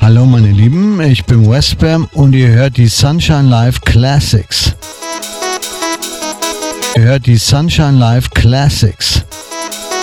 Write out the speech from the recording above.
Hallo meine Lieben, ich bin Westbam und ihr hört die Sunshine Live Classics. Ihr hört die Sunshine Live Classics.